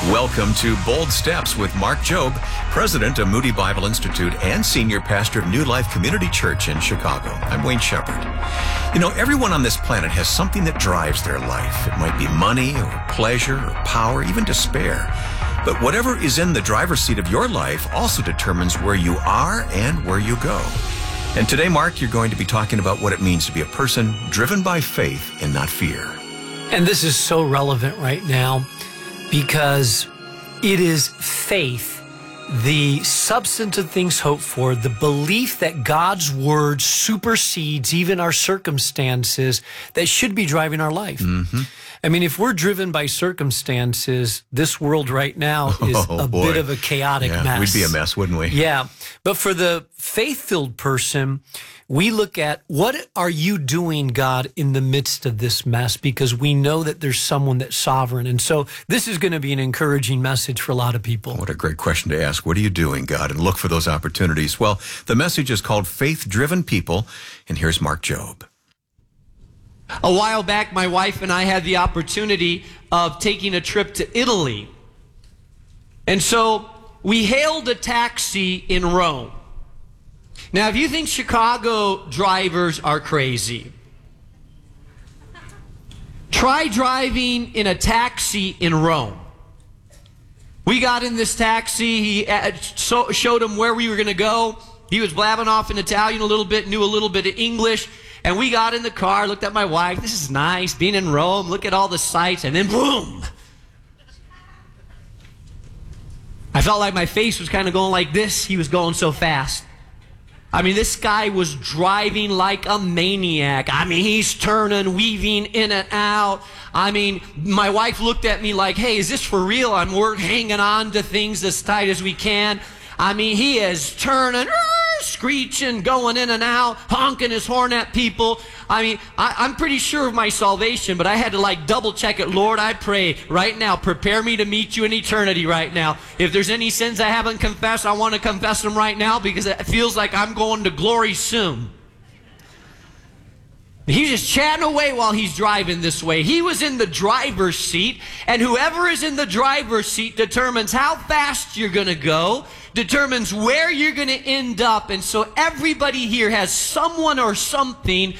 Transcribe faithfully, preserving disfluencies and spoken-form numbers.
Welcome to Bold Steps with Mark Jobe, president of Moody Bible Institute and senior pastor of New Life Community Church in Chicago. I'm Wayne Shepherd. You know, everyone on this planet has something that drives their life. It might be money or pleasure or power, even despair. But whatever is in the driver's seat of your life also determines where you are and where you go. And today, Mark, you're going to be talking about what it means to be a person driven by faith and not fear. And this is so relevant right now because it is faith, the substance of things hoped for, the belief that God's word supersedes even our circumstances that should be driving our life. Mm-hmm. I mean, if we're driven by circumstances, this world right now is oh, a boy. bit of a chaotic yeah, mess. We'd be a mess, wouldn't we? Yeah. But for the faith-filled person, we look at what are you doing, God, in the midst of this mess, because we know that there's someone that's sovereign. And so this is going to be an encouraging message for a lot of people. What a great question to ask. What are you doing, God? And look for those opportunities. Well, the message is called Faith-Driven People. And here's Mark Jobe. A while back, my wife and I had the opportunity of taking a trip to Italy. And so we hailed a taxi in Rome. Now, if you think Chicago drivers are crazy, try driving in a taxi in Rome. We got in this taxi. He showed him where we were going to go. He was blabbing off in Italian a little bit, knew a little bit of English. And we got in the car, looked at my wife. This is nice, being in Rome. Look at all the sights. And then boom. I felt like my face was kind of going like this. He was going so fast. I mean, this guy was driving like a maniac. I mean, he's turning, weaving in and out. I mean, my wife looked at me like, hey, is this for real? I'm we're hanging on to things as tight as we can. I mean, he is turning, screeching, going in and out, honking his horn at people. I mean, I, I'm pretty sure of my salvation, but I had to like double check it. Lord, I pray right now, prepare me to meet you in eternity right now. If there's any sins I haven't confessed, I want to confess them right now because it feels like I'm going to glory soon. He's just chatting away while he's driving this way. He was in the driver's seat, and whoever is in the driver's seat determines how fast you're going to go, determines where you're going to end up. And so everybody here has someone or something